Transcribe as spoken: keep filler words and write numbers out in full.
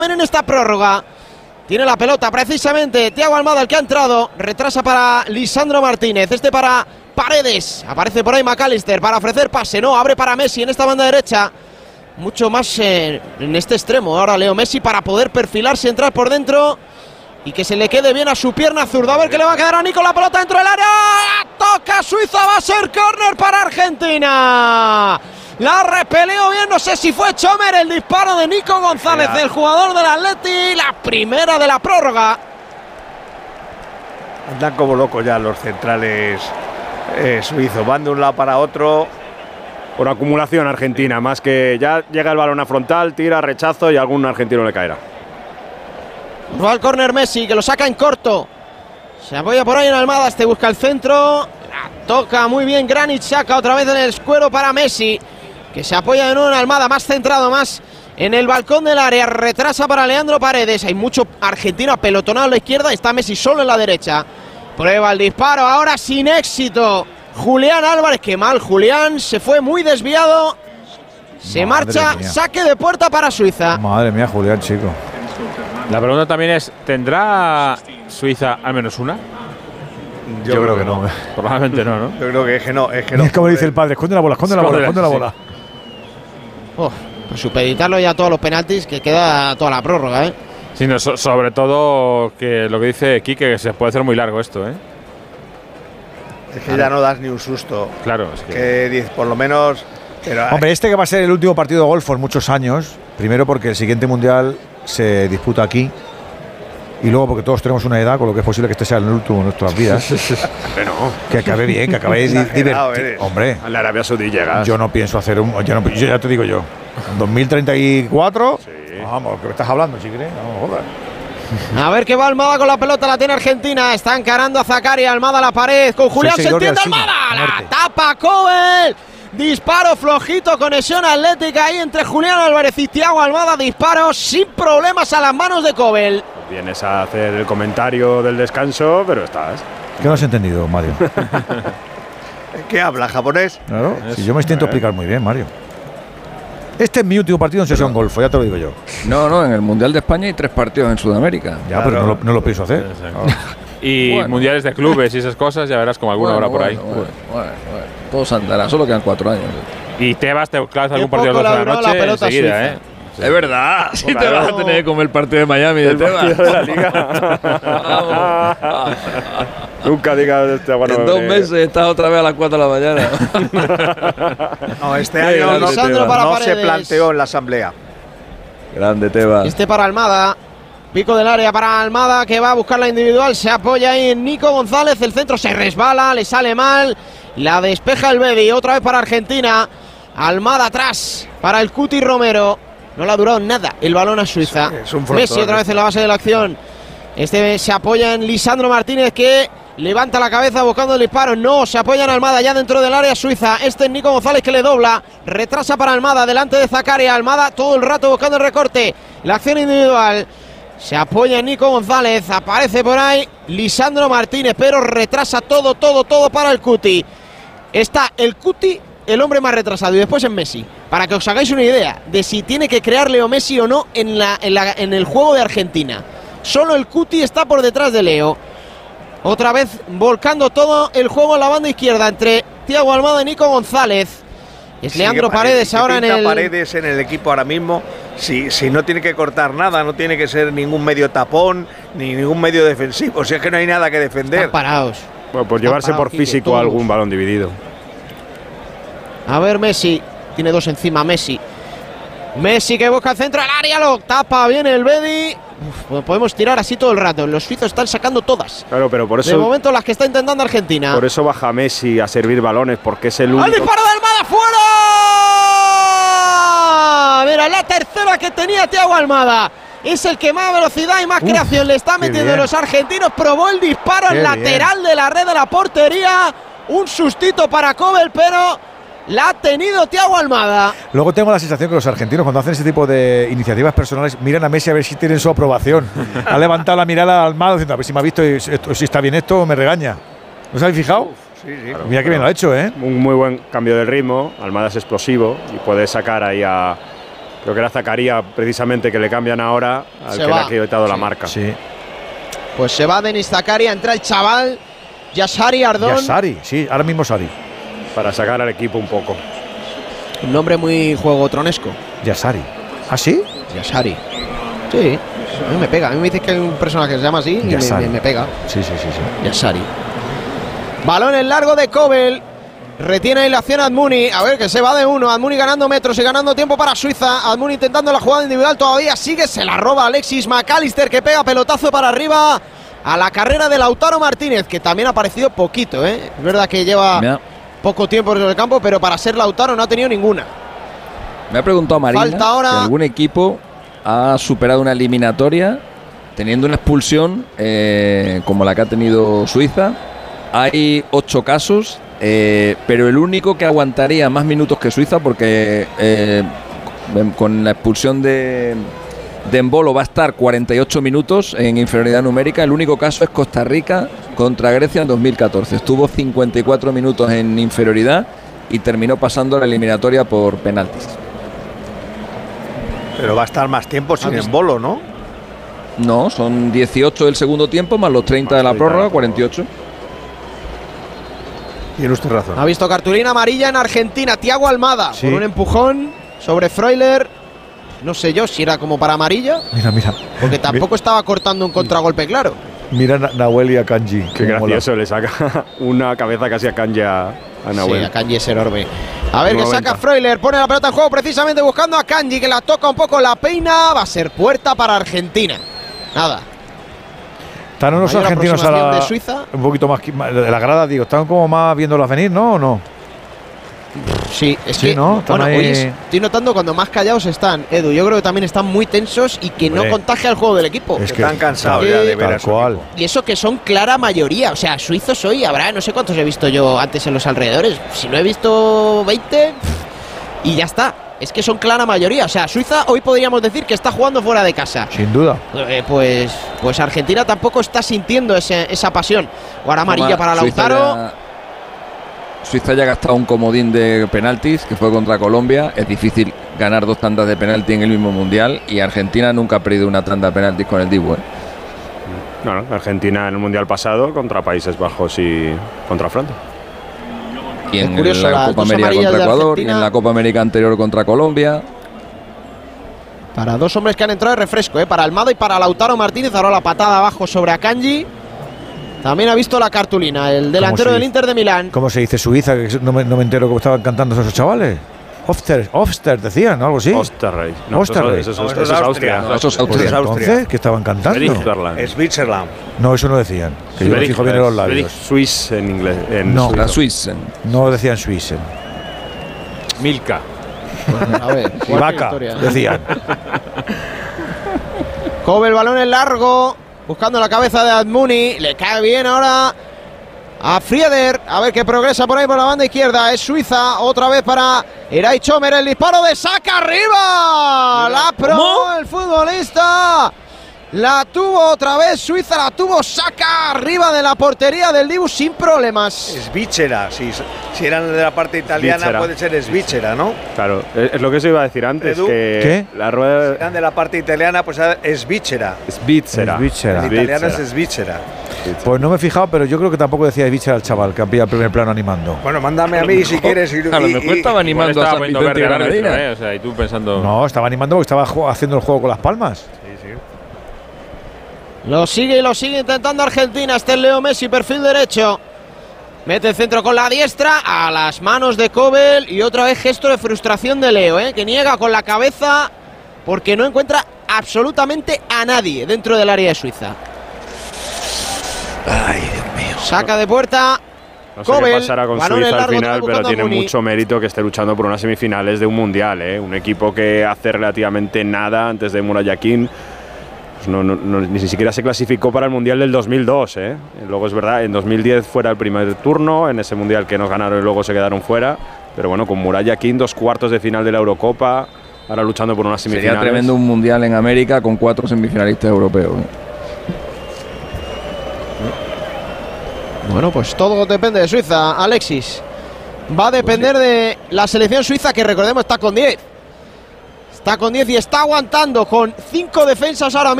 en esta prórroga. Tiene la pelota precisamente Thiago Almada, el que ha entrado. Retrasa para Lisandro Martínez. Este para Paredes. Aparece por ahí McAllister para ofrecer pase. No, abre para Messi en esta banda derecha. Mucho más eh, en este extremo. Ahora Leo Messi para poder perfilarse, entrar por dentro y que se le quede bien a su pierna zurda. A ver qué le va a quedar a Nico la pelota dentro del área. Toca Suiza, va a ser córner para Argentina. La repelió bien, no sé si fue Chomer el disparo de Nico González, el jugador del Atleti, la primera de la prórroga. Andan como locos ya los centrales eh, suizos, van de un lado para otro. Por acumulación argentina, más que ya llega el balón a frontal, tira, rechazo y algún argentino le caerá. Va al córner Messi, que lo saca en corto. Se apoya por ahí en Almada, este busca el centro. La toca muy bien Granic, saca otra vez en el escuero para Messi, que se apoya de nuevo en Almada, más centrado, más en el balcón del área. Retrasa para Leandro Paredes. Hay mucho argentino apelotonado a la izquierda. Está Messi solo en la derecha. Prueba el disparo, ahora sin éxito. Julián Álvarez, qué mal Julián, se fue muy desviado. Se Madre marcha, mía. Saque de puerta para Suiza. Madre mía, Julián, chico. La pregunta también es, ¿tendrá Suiza al menos una? Yo, Yo creo que no. no. Probablemente no, ¿no? Yo creo que es que no. Es, que no, es como dice el padre, esconde la bola, esconde la bola, esconde la bola. Oh, pues supeditarlo ya a todos los penaltis, que queda toda la prórroga, ¿eh? Sí, no, so, sobre todo que lo que dice Quique, que se puede hacer muy largo esto, ¿eh? Es que claro. Ya no das ni un susto. Claro, es que… que por lo menos… Pero, hombre, este que va a ser el último partido de golf en muchos años. Primero porque el siguiente mundial se disputa aquí. Y luego porque todos tenemos una edad, con lo que es posible que este sea el último de nuestras vidas. Bueno, que acabe bien, que acabe divertido. Hombre, a la Arabia Saudí llegas. Yo no pienso hacer un… Yo, no, yo ya te digo yo. En dos mil treinta y cuatro… Sí. Vamos, ¿qué estás hablando, chiquire? No, joder. A ver qué va Almada con la pelota, la tiene Argentina. Está encarando a Zakari, Almada a la pared. Con Julián se entiende Almada. La tapa Kobel. Disparo flojito, conexión atlética ahí entre Julián Álvarez y Thiago Almada. Disparo sin problemas a las manos de Kobel. Vienes a hacer el comentario del descanso, pero estás… ¿Qué no has entendido, Mario? ¿Qué habla, japonés? Claro, si yo me intento explicar muy bien, Mario. Este es mi último partido en sesión golfo, ya te lo digo yo. No, no, en el Mundial de España hay tres partidos en Sudamérica. Ya, claro. Pero no lo, no lo pienso hacer. Oh. Y bueno, mundiales de clubes y esas cosas, ya verás como alguna bueno, hora por bueno, ahí. Bueno, bueno, bueno. Todo se andará, solo quedan cuatro años. Y te vas, te clavas algún partido a las doce de la noche la enseguida, suiza. ¿eh? Sí. Es verdad, si sí te vas a tener que comer el partido de Miami de Tebas. De la Liga. Nunca digas este bueno. En dos eh. meses estás otra vez a las cuatro de la mañana. No, este año no, no se planteó en la asamblea. Grande Tebas. Este para Almada. Pico del área para Almada, que va a buscar la individual. Se apoya ahí en Nico González. El centro se resbala, le sale mal. La despeja el Bedi. Otra vez para Argentina. Almada atrás para el Cuti Romero. No le ha durado nada el balón a Suiza. Sí, Messi otra vez en la base de la acción. Este se apoya en Lisandro Martínez, que levanta la cabeza buscando el disparo. No, se apoya en Almada ya dentro del área suiza. Este es Nico González, que le dobla. Retrasa para Almada, delante de Zakari. Almada todo el rato buscando el recorte. La acción individual. Se apoya en Nico González. Aparece por ahí Lisandro Martínez, pero retrasa todo, todo, todo para el Cuti. Está el Cuti, el hombre más retrasado, y después en Messi, para que os hagáis una idea de si tiene que crear Leo Messi o no en, la, en, la, en el juego de Argentina. Solo el Cuti está por detrás de Leo. Otra vez volcando todo el juego en la banda izquierda entre Thiago Almada y Nico González. Es sí, Leandro Paredes, Paredes ahora en el… Paredes en el equipo ahora mismo, si, si no tiene que cortar nada, no tiene que ser ningún medio tapón, ni ningún medio defensivo, si es que no hay nada que defender. Están parados. Bueno, pues llevarse parados, por físico algún balón dividido. A ver, Messi, tiene dos encima Messi. Messi que busca el centro del área, lo tapa bien el Bedi. Uf, podemos tirar así todo el rato. Los suizos están sacando todas. Claro, pero por eso… De momento las que está intentando Argentina. Por eso baja Messi a servir balones, porque es el único… ¡El disparo de Almada fuera! Mira, la tercera que tenía Thiago Almada. Es el que más velocidad y más Uf, creación le está metiendo los argentinos. Probó el disparo qué lateral bien. de la red de la portería. Un sustito para Kobel, pero… la ha tenido Thiago Almada. Luego tengo la sensación que los argentinos, cuando hacen ese tipo de iniciativas personales, miran a Messi a ver si tienen su aprobación. Ha levantado la mirada a Almada diciendo a ver si me ha visto y esto, si está bien esto, me regaña. ¿No os habéis fijado? Uf, sí, sí. Claro, mira que bien lo ha hecho, ¿eh? Un muy buen cambio de ritmo. Almada es explosivo y puede sacar ahí a, Creo que era Zakaria precisamente que le cambian ahora al Se que va. le ha quitado la Sí. marca. Sí. Pues se va Denis Zakaria, entra el chaval Yashari Ardón. Yasari, sí, ahora mismo Sari. Para sacar al equipo un poco. Un nombre muy juego tronesco. Yasari. ¿Ah, sí? Yashari. Sí, a mí me pega. A mí me dices que hay un personaje que se llama así y me, Yashari. me- me pega. Sí, sí, sí, sí. Yashari. Balón en largo de Kobel. Retiene ahí la acción Admuni. A ver que se va de uno. Admuni ganando metros y ganando tiempo para Suiza. Admuni intentando la jugada individual. Todavía sigue. Se la roba Alexis McAllister, que pega pelotazo para arriba a la carrera de Lautaro Martínez, que también ha aparecido poquito, ¿eh? Es verdad que lleva Me ha, poco tiempo en el campo, pero para ser Lautaro no ha tenido ninguna. me ha preguntado Marina Falta ahora- si algún equipo ha superado una eliminatoria teniendo una expulsión eh, como la que ha tenido Suiza. Hay ocho casos, eh, pero el único que aguantaría más minutos que Suiza, porque eh, con la expulsión de, de Embolo va a estar cuarenta y ocho minutos en inferioridad numérica. El único caso es Costa Rica contra Grecia en dos mil catorce. Estuvo cincuenta y cuatro minutos en inferioridad y terminó pasando la eliminatoria por penaltis. Pero va a estar más tiempo sin visto? Embolo, ¿no? No, son dieciocho del segundo tiempo más los treinta de la prórroga, cuarenta y ocho. Tiene usted razón. Ha visto cartulina amarilla en Argentina. Thiago Almada Sí. por un empujón sobre Freuler. No sé yo si era como para amarilla, Mira, mira. porque tampoco estaba cortando un contragolpe claro. Mira Na- Nahuel y a Kanji. Qué cómo mola. gracioso, le saca una cabeza casi a Kanye a, a Nahuel. Sí, a Kanji es enorme. A ver que noventa. saca Freuler, pone la pelota en juego precisamente buscando a Kanji, que la toca un poco, la peina. Va a ser puerta para Argentina. Nada. Están los Mayor argentinos a aproximación la, de Suiza. un poquito más qui- más- de la grada, digo, están como más viéndolas venir, ¿no? ¿O no? Sí, es Sí, que ¿no? Están bueno, ahí- hoy es- estoy notando cuando más callados están, Edu. Yo creo que también están muy tensos y que Hombre. no contagia el juego del equipo. Es que Están cansados que- ya de ver tal a su cual. equipo. Y eso que son clara mayoría. O sea, suizos hoy habrá, no sé cuántos he visto yo antes en los alrededores. Si no he visto veinte, y ya está. Es que son clara mayoría. O sea, Suiza hoy podríamos decir que está jugando fuera de casa. Sin duda. Eh, pues, pues Argentina tampoco está sintiendo ese- esa pasión. Ahora amarilla Toma, para Suiza Lautaro. ya- Suiza ya ha gastado un comodín de penaltis que fue contra Colombia. Es difícil ganar dos tandas de penalti en el mismo mundial y Argentina nunca ha perdido una tanda de penaltis con el Dibu. ¿eh? No, no, Argentina en el Mundial pasado contra Países Bajos y contra Francia. Y en Es curioso, la las Copa dos América amarillas contra de Ecuador y Argentina. en la Copa América anterior contra Colombia. Para dos hombres que han entrado de refresco, ¿eh? Para Almada y para Lautaro Martínez. Ahora la patada abajo sobre Akanji. También ha visto la cartulina, el delantero se del dice? Inter de Milán. ¿Cómo se dice Suiza? Que no me, no me entero cómo estaban cantando esos chavales. Ofster, Ofster decían, ¿no? Algo así. Osterreich. No, Osterreich. Eso, es- eso, No, es- eso es eso es Austria. Austria. No, eso es Pues Austria. es Austria. Entonces, ¿qué estaban cantando? Switzerland. Switzerland. No, eso no decían. Que yo me fijo bien en los labios. Swiss en inglés. En No. La suizo. Suiza. No decían Suiza. Milka. A ver, Y vaca, decían. Kobe el balón en largo, buscando la cabeza de Admuni. Le cae bien ahora a Frieder. A ver que progresa por ahí por la banda izquierda. Es Suiza, otra vez para Eray Chomer. El disparo de saca arriba. La probó el futbolista. La tuvo otra vez Suiza, la tuvo saca arriba de la portería del Dibu sin problemas. Svichera. Si, si eran de la parte italiana, Svichera. puede ser Svichera, ¿no? Claro, es es lo que se iba a decir antes. Edu. Que ¿Qué? la Si rueda. eran de la parte italiana, pues es Svichera. Svizzera. Svizzera. El italiano Svizzera. es Svichera. Pues no me he fijado, pero yo creo que tampoco decía Ibiza al chaval que había el primer plano animando. Bueno, mándame a mí si quieres. Y, A lo y- mejor y- estaba Igual animando a estaba San poniendo Vicente y verde al árbitro, Granadina. ¿eh? O sea, y tú pensando. No, estaba animando porque estaba jo- haciendo el juego con las palmas. Lo sigue y lo sigue intentando Argentina. Este es Leo Messi, perfil derecho. Mete el centro con la diestra a las manos de Kobel. Y otra vez gesto de frustración de Leo, ¿eh? Que niega con la cabeza porque no encuentra absolutamente a nadie dentro del área de Suiza. Ay, Dios mío. Saca de puerta. No sé Kobel, qué pasará con balón en Suiza al largo, final, otra vez pero buscando tiene a Muni. mucho mérito que esté luchando por unas semifinales de un mundial, ¿eh? Un equipo que hace relativamente nada antes de Murayakin. Pues no, no, no, ni siquiera se clasificó para el mundial del dos mil dos, ¿eh? Luego es verdad, en dos mil diez fuera el primer turno, en ese mundial que nos ganaron y luego se quedaron fuera. Pero bueno, con Murayakin, dos cuartos de final de la Eurocopa, ahora luchando por unas semifinales. Sería tremendo un mundial en América con cuatro semifinalistas europeos. ¿eh? Bueno, pues todo depende de Suiza, Alexis. Va a depender de la selección suiza, que recordemos está con diez. Está con diez y está aguantando con cinco defensas ahora mismo.